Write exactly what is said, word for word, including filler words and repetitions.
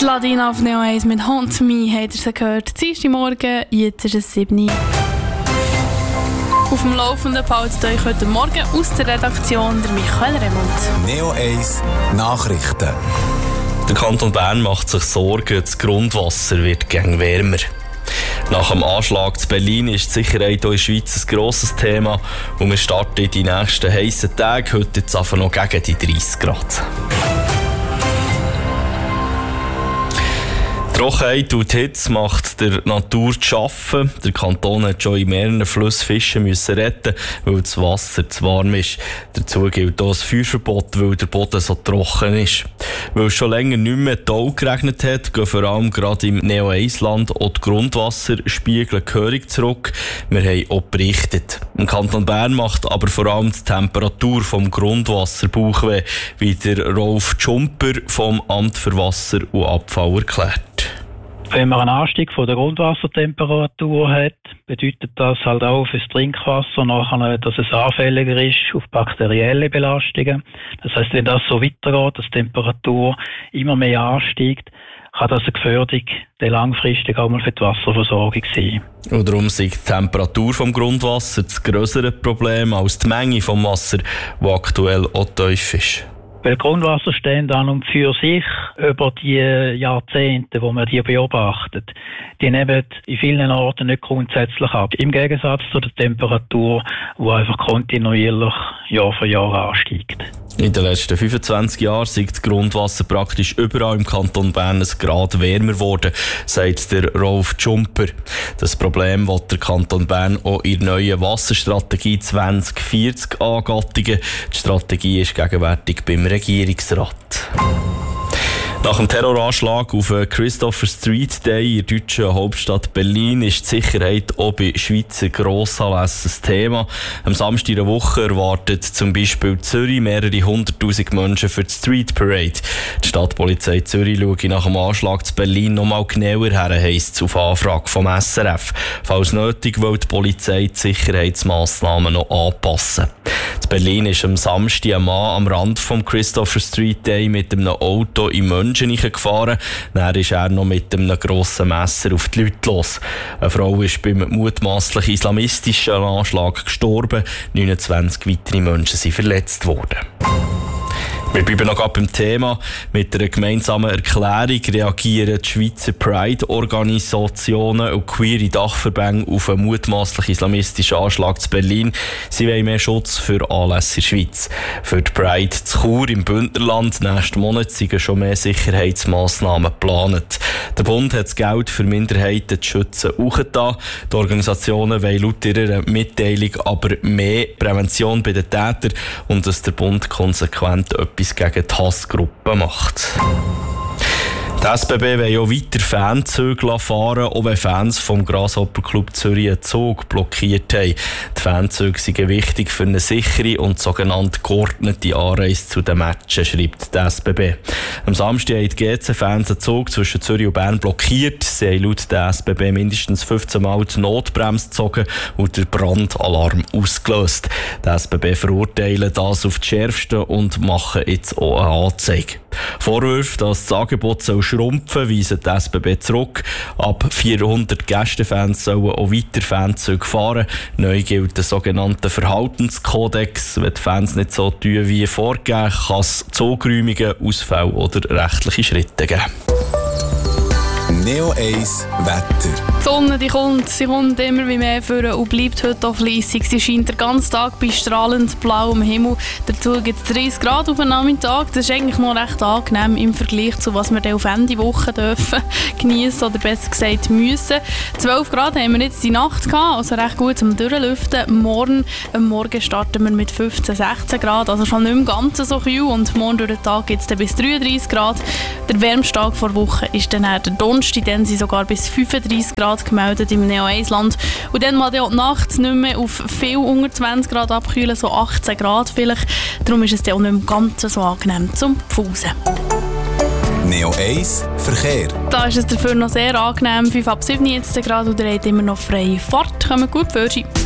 Die Ladina auf Neo eins mit «Haunt Me» habt ihr sie gehört. Dienstagmorgen, jetzt ist es sieben Uhr. Auf dem Laufenden behaltet euch heute Morgen aus der Redaktion der Michael Remund. Neo eins Nachrichten. Der Kanton Bern macht sich Sorgen, das Grundwasser wird gäng wärmer. Nach dem Anschlag zu Berlin ist die Sicherheit auch in der Schweiz ein grosses Thema und wir starten in die nächsten heissen Tage, heute jetzt einfach noch gegen die dreißig Grad. Die Trockenheit und die Hitze macht der Natur zu schaffen. Der Kanton hat schon in mehreren Flüssen Fische müssen retten, weil das Wasser zu warm ist. Dazu gilt auch das Feuerverbot, weil der Boden so trocken ist. Weil es schon länger nicht mehr Tau geregnet hat, gehen vor allem gerade im Neo eins Land auch die Grundwasserspiegel gehörig zurück. Wir haben auch berichtet. Im Kanton Bern macht aber vor allem die Temperatur vom Grundwasser Bauchweh, wie der Rolf Tschumper vom Amt für Wasser und Abfall erklärt. Wenn man einen Anstieg von der Grundwassertemperatur hat, bedeutet das halt auch für das Trinkwasser nachher, dass es anfälliger ist auf bakterielle Belastungen. Das heisst, wenn das so weitergeht, dass die Temperatur immer mehr ansteigt, kann das eine Gefährdung der langfristig auch mal für die Wasserversorgung sein. Und darum ist die Temperatur vom Grundwasser das grössere Problem als die Menge vom Wasser, die aktuell auch tief ist. Weil Grundwasserstände an und für sich über die Jahrzehnte, wo man die beobachtet, die nehmen in vielen Orten nicht grundsätzlich ab. Im Gegensatz zu der Temperatur, die einfach kontinuierlich Jahr für Jahr ansteigt. In den letzten fünfundzwanzig Jahren ist das Grundwasser praktisch überall im Kanton Bern ein Grad wärmer geworden, sagt der Rolf Tschumper. Das Problem will der Kanton Bern auch in der neuen Wasserstrategie zwanzig vierzig angattigen. Die Strategie ist gegenwärtig beim Regierungsrat. Nach dem Terroranschlag auf Christopher Street Day in der deutschen Hauptstadt Berlin ist die Sicherheit auch bei Schweizer Grossanlässen ein Thema. Am Samstag in der Woche erwartet zum Beispiel Zürich mehrere hunderttausend Menschen für die Street Parade. Die Stadtpolizei Zürich schaut nach dem Anschlag zu Berlin noch mal genauer her, heisst es auf Anfrage vom S R F. Falls nötig, will die Polizei die Sicherheitsmassnahmen noch anpassen. In Berlin ist am Samstag ein Mann am Rand vom Christopher Street Day mit einem Auto in Menschen gefahren. Dann ist er noch mit einem grossen Messer auf die Leute los. Eine Frau ist beim mutmaßlich islamistischen Anschlag gestorben. neunundzwanzig weitere Menschen sind verletzt worden. Wir bleiben noch beim Thema. Mit einer gemeinsamen Erklärung reagieren die Schweizer Pride-Organisationen und queere Dachverbände auf einen mutmaßlich islamistischen Anschlag zu Berlin. Sie wollen mehr Schutz für Anlässe in der Schweiz. Für die Pride zu Chur im Bündnerland nächsten Monat sind schon mehr Sicherheitsmassnahmen geplant. Der Bund hat das Geld für Minderheiten zu schützen hochgetan. Die Organisationen wollen laut ihrer Mitteilung aber mehr Prävention bei den Tätern und dass der Bund konsequent etwas gegen die Hassgruppen macht. Die S B B will auch weiter Fanzüge fahren, auch wenn Fans vom Grasshopper Club Zürich einen Zug blockiert haben. Die Fanzüge sind wichtig für eine sichere und sogenannte geordnete Anreise zu den Matchen, schreibt die S B B. Am Samstag haben die G C-Fans einen Zug zwischen Zürich und Bern blockiert. Sie haben laut der S B B mindestens fünfzehn Mal die Notbremse gezogen und den Brandalarm ausgelöst. Die S B B verurteilen das auf das Schärfste und machen jetzt auch eine Anzeige. Vorwürfe, dass das Angebot soll schrumpfen, weisen die S B B zurück. Ab vierhundert Gästefans sollen auch weiter Fanzüge fahren. Neu gilt der sogenannte Verhaltenskodex. Wenn die Fans nicht so tun wie vorgegeben, kann es Zugräumungen, Ausfälle oder rechtliche Schritte geben. Neo eins Wetter. Die Sonne die kommt, sie kommt immer wie mehr vor und bleibt heute auch fleissig. Sie scheint den ganzen Tag bei strahlend blauem Himmel. Dazu gibt es dreißig Grad auf den Nachmittag. Das ist eigentlich noch recht angenehm im Vergleich zu was wir dann auf Ende Woche dürfen geniessen oder besser gesagt müssen. zwölf Grad haben wir jetzt die Nacht gehabt, also recht gut zum Durchlüften. Morgen, am Morgen starten wir mit fünfzehn, sechzehn Grad, also schon nicht mehr ganz so kühl. Und morgen durch den Tag geht es dann bis dreiunddreißig Grad. Der wärmste Tag vor Woche ist dann der Donnerstag, dann sind sogar bis fünfunddreißig Grad gemeldet im Neo eins Land. Und dann mal die Nacht nicht mehr auf viel unter zwanzig Grad abkühlen, so achtzehn Grad vielleicht. Darum ist es dann auch nicht mehr ganz so angenehm zum Pfusen. Neo eins Verkehr. Da ist es dafür noch sehr angenehm. fünf ab sieben jetzt Grad und ihr habt immer noch freie Fahrt. Kommt gut für Sie.